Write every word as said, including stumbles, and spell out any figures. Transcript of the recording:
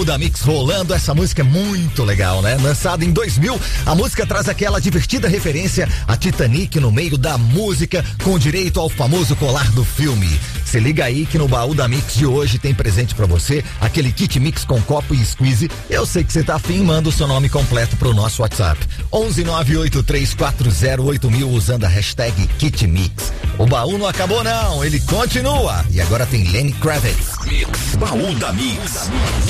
Da Mix rolando, essa música é muito legal, né? Lançada em dois mil, a música traz aquela divertida referência a Titanic no meio da música, com direito ao famoso colar do filme. Se liga aí que no baú da Mix de hoje tem presente pra você, aquele kit Mix com copo e squeeze. Eu sei que você tá afim, manda o seu nome completo pro nosso WhatsApp. onze nove oito três quatro zero oito mil usando a hashtag Kit Mix. O baú não acabou não, ele continua. E agora tem Lenny Kravitz. Mix, baú da Mix.